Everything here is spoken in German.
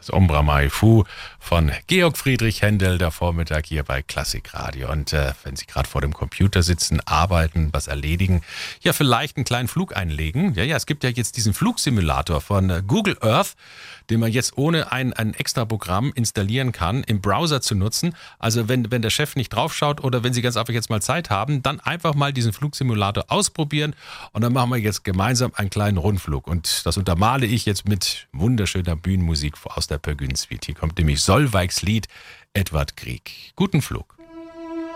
Ombra Mai Fu von Georg Friedrich Händel, der Vormittag hier bei Klassikradio. Und wenn Sie gerade vor dem Computer sitzen, arbeiten, was erledigen, ja vielleicht einen kleinen Flug einlegen. Ja, es gibt ja jetzt diesen Flugsimulator von Google Earth, den man jetzt ohne ein extra Programm installieren kann, im Browser zu nutzen. Also wenn der Chef nicht draufschaut oder wenn Sie ganz einfach jetzt mal Zeit haben, dann einfach mal diesen Flugsimulator ausprobieren und dann machen wir jetzt gemeinsam einen kleinen Rundflug. Und das untermale ich jetzt mit wunderschöner Bühnenmusik aus der Pergün Suite. Hier kommt nämlich Solveigs Lied Edvard Grieg. Guten Flug.